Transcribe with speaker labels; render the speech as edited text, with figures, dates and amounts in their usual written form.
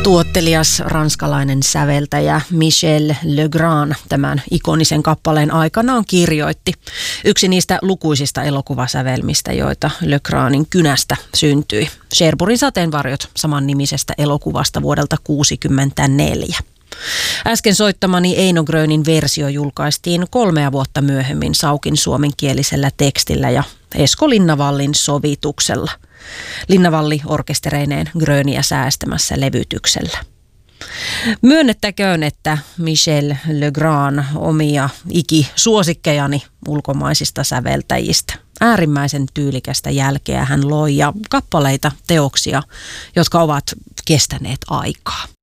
Speaker 1: Tuottelias ranskalainen säveltäjä Michel Legrand tämän ikonisen kappaleen aikanaan kirjoitti. Yksi niistä lukuisista elokuvasävelmistä, joita Legrandin kynästä syntyi. Cherburyn sateenvarjot samannimisestä elokuvasta vuodelta 1964. Äsken soittamani Eino Grönin versio julkaistiin 3 vuotta myöhemmin Saukin suomenkielisellä tekstillä ja Esko Linnavallin sovituksella. Linnavalli orkestereineen Gröniä säästämässä levytyksellä. Myönnettäköön, että Michel Legrand omia ikisuosikkejani ulkomaisista säveltäjistä. Äärimmäisen tyylikästä jälkeä hän loi ja kappaleita, teoksia, jotka ovat kestäneet aikaa.